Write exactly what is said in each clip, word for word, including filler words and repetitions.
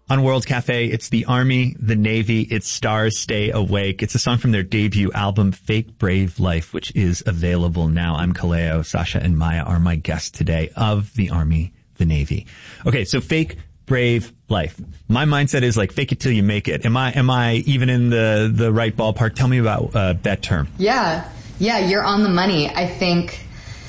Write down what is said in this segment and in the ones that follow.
On World Cafe, it's the Army, the Navy, it's Stars Stay Awake. It's a song from their debut album, Fake Brave Life, which is available now. I'm Kaleo. Sasha and Maya are my guests today of the Army, the Navy. Okay, so Fake Brave Life. My mindset is like fake it till you make it. Am I am I even in the, the right ballpark? Tell me about uh, that term. Yeah. Yeah, you're on the money. I think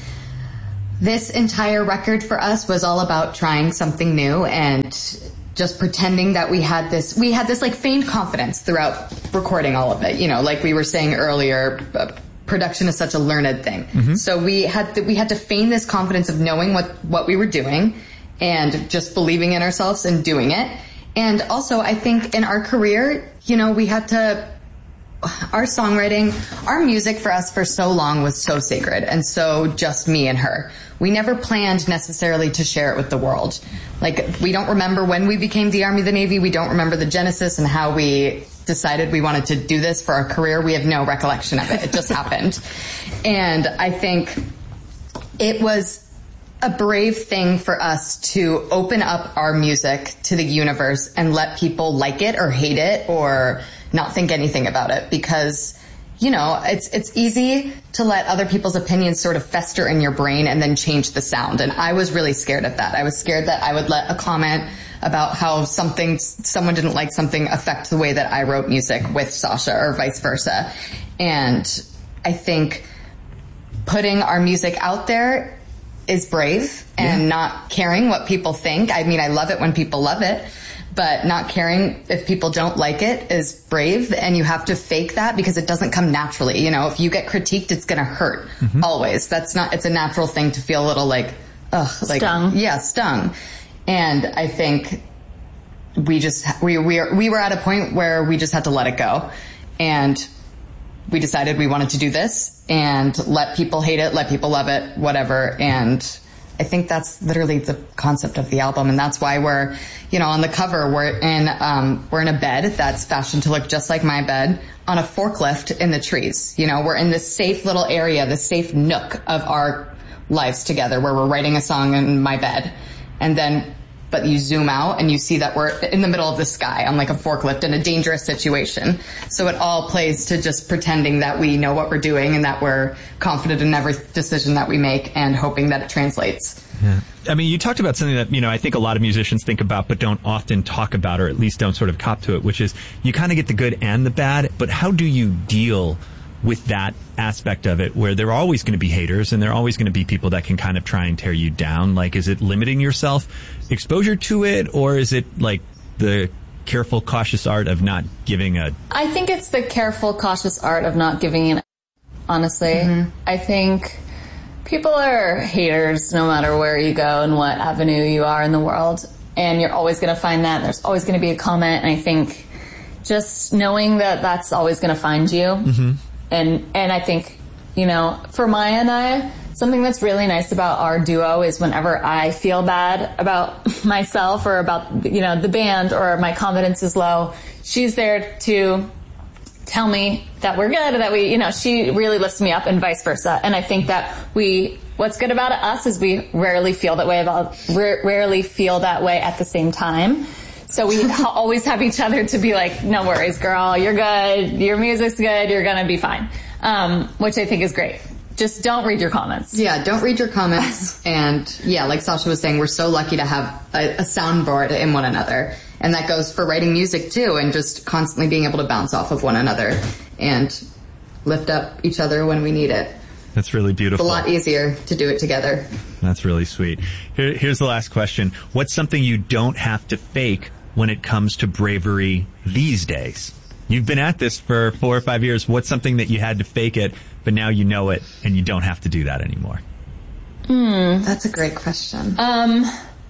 this entire record for us was all about trying something new and just pretending that we had this, we had this like feigned confidence throughout recording all of it. You know, like we were saying earlier, uh, production is such a learned thing. Mm-hmm. So we had to, we had to feign this confidence of knowing what, what we were doing and just believing in ourselves and doing it. And also I think in our career, you know, we had to, our songwriting, our music for us for so long was so sacred and so just me and her. We never planned necessarily to share it with the world. Like, we don't remember when we became the Army, the Navy. We don't remember the genesis and how we decided we wanted to do this for our career. We have no recollection of it. It just happened. And I think it was a brave thing for us to open up our music to the universe and let people like it or hate it or not think anything about it, because, you know, it's it's easy to let other people's opinions sort of fester in your brain and then change the sound. And I was really scared of that. I was scared that I would let a comment about how something, someone didn't like something affect the way that I wrote music with Sasha or vice versa. And I think putting our music out there is brave and yeah. not caring what people think. I mean, I love it when people love it. But not caring if people don't like it is brave, and you have to fake that because it doesn't come naturally. You know, if you get critiqued, it's going to hurt mm-hmm. always. That's not, it's a natural thing to feel a little like, ugh, like, stung. Yeah, stung. And I think we just, we, we, are, we were at a point where we just had to let it go. And we decided we wanted to do this and let people hate it, let people love it, whatever. And I think that's literally the concept of the album. And that's why we're, you know, on the cover, we're in, um, we're in a bed that's fashioned to look just like my bed on a forklift in the trees. You know, we're in this safe little area, this safe nook of our lives together where we're writing a song in my bed. And then, but you zoom out and you see that we're in the middle of the sky on like a forklift in a dangerous situation. So it all plays to just pretending that we know what we're doing and that we're confident in every decision that we make and hoping that it translates. Yeah. I mean, you talked about something that, you know, I think a lot of musicians think about but don't often talk about, or at least don't sort of cop to it, which is you kind of get the good and the bad, but how do you deal with that aspect of it where there are always going to be haters and there are always going to be people that can kind of try and tear you down? Like, is it limiting yourself exposure to it, or is it like the careful, cautious art of not giving a... I think it's the careful, cautious art of not giving an... Honestly, mm-hmm. I think people are haters no matter where you go and what avenue you are in the world. And you're always going to find that. There's always going to be a comment. And I think just knowing that that's always going to find you. Mm-hmm. And, and I think, you know, for Maya and I, something that's really nice about our duo is whenever I feel bad about myself or about, you know, the band or my confidence is low, she's there to tell me that we're good, that we, you know, she really lifts me up and vice versa. And I think that we, what's good about us is we rarely feel that way about, rarely feel that way at the same time. So we ha- always have each other to be like, no worries, girl, you're good, your music's good, you're gonna be fine. Um, which I think is great. Just don't read your comments. Yeah, don't read your comments. And yeah, like Sasha was saying, we're so lucky to have a, a soundboard in one another. And that goes for writing music too, and just constantly being able to bounce off of one another and lift up each other when we need it. That's really beautiful. It's a lot easier to do it together. That's really sweet. Here, here's the last question. What's something you don't have to fake when it comes to bravery these days? You've been at this for four or five years. What's something that you had to fake it, but now you know it and you don't have to do that anymore? Hmm. That's a great question. Um,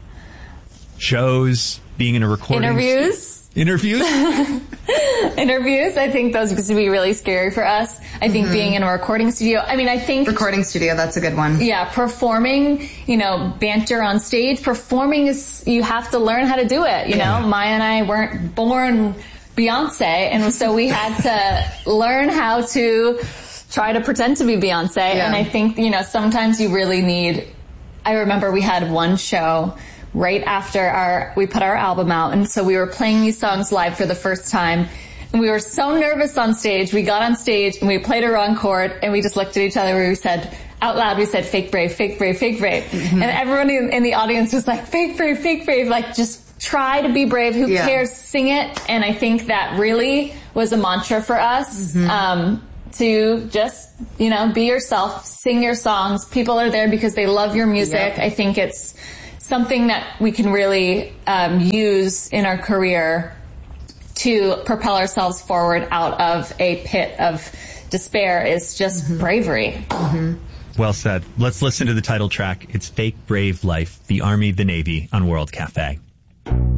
Shows, being in a recording. Interviews. Interviews? Interviews. I think those used to be really scary for us. I think mm-hmm. being in a recording studio. I mean, I think... Recording studio, that's a good one. Yeah, performing, you know, banter on stage. Performing is, you have to learn how to do it, you yeah. know? Maya and I weren't born Beyonce, and so we had to learn how to try to pretend to be Beyonce. Yeah. And I think, you know, sometimes you really need... I remember we had one show right after our, we put our album out. And so we were playing these songs live for the first time. And we were so nervous on stage. We got on stage and we played a wrong chord and we just looked at each other where we said, out loud, we said, fake brave, fake brave, fake brave. Mm-hmm. And everyone in, in the audience was like, fake brave, fake brave. Like, just try to be brave. Who yeah. cares? Sing it. And I think that really was a mantra for us. Mm-hmm. Um, to just, you know, be yourself, sing your songs. People are there because they love your music. Yep. I think it's something that we can really um, use in our career to propel ourselves forward out of a pit of despair is just mm-hmm. bravery. Mm-hmm. Well said. Let's listen to the title track. It's Fake Brave Life, the Army, the Navy on World Cafe.